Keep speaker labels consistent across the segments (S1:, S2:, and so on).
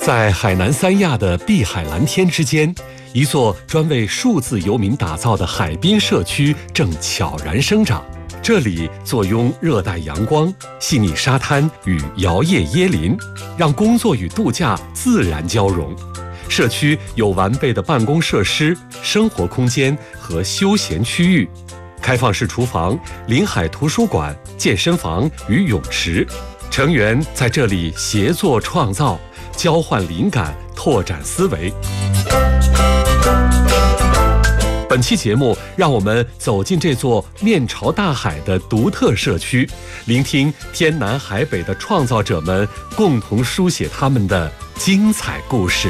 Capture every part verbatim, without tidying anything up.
S1: 在海南三亚的碧海蓝天之间，一座专为数字游民打造的海滨社区正悄然生长。这里坐拥热带阳光、细腻沙滩与摇曳椰林，让工作与度假自然交融。社区有完备的办公设施、生活空间和休闲区域，开放式厨房、临海图书馆、健身房与泳池，成员在这里协作创造，交换灵感，拓展思维。本期节目，让我们走进这座面朝大海的独特社区，聆听天南海北的创造者们共同书写他们的精彩故事。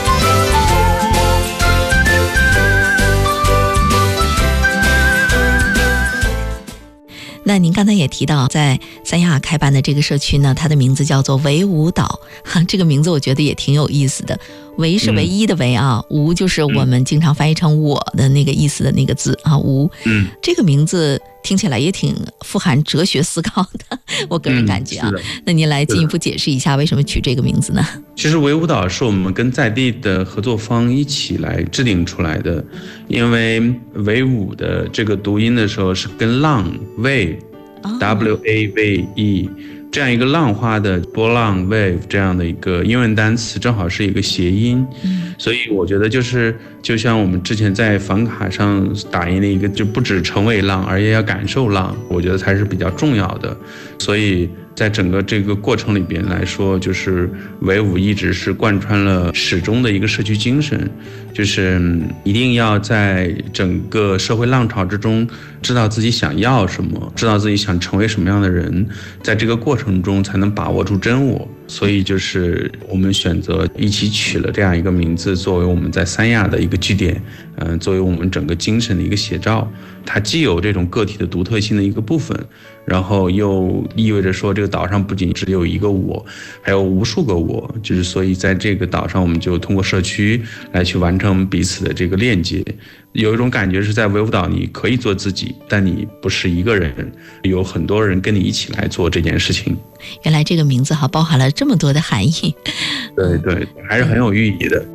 S2: 那您刚才也提到，在三亚开办的这个社区呢，它的名字叫做唯吾岛，哈，这个名字我觉得也挺有意思的。唯是唯一的唯啊，吾、嗯、就是我们经常翻译成我的那个意思的那个字啊，吾。嗯，这个名字听起来也挺富含哲学思考的，我个人感觉啊。嗯、那您来进一步解释一下为什么取这个名字呢？
S3: 其实唯吾岛是我们跟在地的合作方一起来制定出来的，因为唯吾的这个读音的时候是跟浪 wave。W A V E 这样一个浪花的波浪 wave 这样的一个英文单词正好是一个谐音，嗯、所以我觉得就是就像我们之前在房卡上打印的一个，就不止成为浪，而且要感受浪，我觉得才是比较重要的。所以在整个这个过程里边来说，就是唯吾一直是贯穿了始终的一个社区精神，就是一定要在整个社会浪潮之中知道自己想要什么，知道自己想成为什么样的人，在这个过程中才能把握住真我。所以就是我们选择一起取了这样一个名字，作为我们在三亚的一个据点，嗯、呃，作为我们整个精神的一个写照。它既有这种个体的独特性的一个部分，然后又意味着说这个岛上不仅只有一个我，还有无数个我，就是所以在这个岛上我们就通过社区来去完成彼此的这个链接。有一种感觉是在唯吾岛你可以做自己，但你不是一个人，有很多人跟你一起来做这件事情。
S2: 原来这个名字哈包含了这么多的含义。
S3: 对对，还是很有寓意的。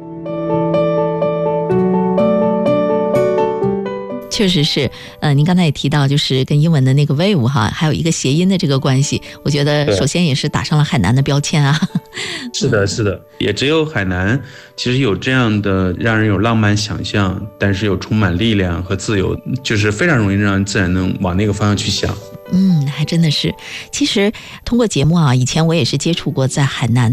S2: 确实是，呃，您刚才也提到，就是跟英文的那个 wave 哈，还有一个谐音的这个关系，我觉得首先也是打上了海南的标签啊。
S3: 是的，是的，也只有海南其实有这样的让人有浪漫想象，但是又充满力量和自由，就是非常容易让人自然能往那个方向去想。
S2: 嗯，还真的是。其实通过节目啊，以前我也是接触过在海南